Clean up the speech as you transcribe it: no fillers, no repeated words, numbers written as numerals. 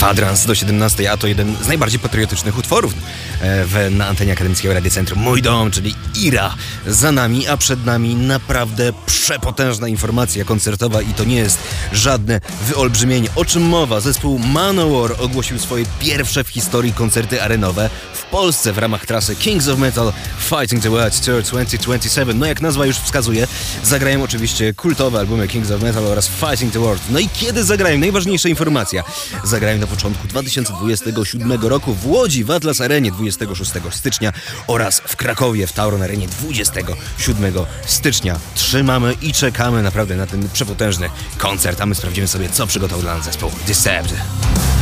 Kwadrans do 17, a to jeden z najbardziej patriotycznych utworów na antenie Akademickiego Radiocentrum. Mój dom, czyli Ira za nami, a przed nami naprawdę przepotężna informacja koncertowa i to nie jest żadne wyolbrzymienie. O czym mowa? Zespół Manowar ogłosił swoje pierwsze w historii koncerty arenowe w Polsce w ramach trasy Kings of Metal Fighting the World Tour 2027. No jak nazwa już wskazuje, zagrają oczywiście kultowe albumy Kings of Metal oraz Fighting the World. No i kiedy zagrają? Najważniejsza informacja. Zagrają na początku 2027 roku w Łodzi w Atlas Arenie 26 stycznia oraz w Krakowie w Tauron Arenie 27 stycznia. Trzymamy i czekamy naprawdę na ten przepotężny koncert, a my sprawdzimy sobie, co przygotował dla nas zespół Disturbed.